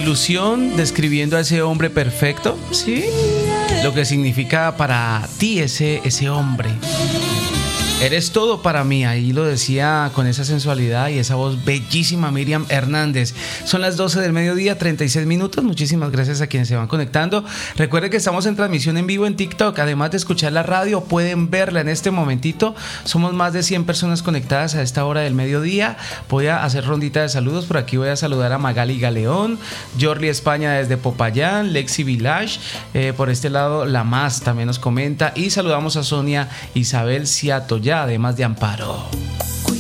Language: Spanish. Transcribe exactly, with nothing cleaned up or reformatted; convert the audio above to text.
ilusión describiendo a ese hombre perfecto, ¿sí? Lo que significa para ti ese, ese hombre. Eres todo para mí, ahí lo decía con esa sensualidad y esa voz bellísima Miriam Hernández. Son las doce del mediodía, treinta y seis minutos. Muchísimas gracias a quienes se van conectando. Recuerden que estamos en transmisión en vivo en TikTok. Además de escuchar la radio, pueden verla en este momentito. Somos más de cien personas conectadas a esta hora del mediodía. Voy a hacer rondita de saludos. Por aquí voy a saludar a Magali Galeón, Jorli España desde Popayán, Lexi Village. Eh, por este lado, La Más también nos comenta. Y saludamos a Sonia Isabel Ciato, ya además de Amparo.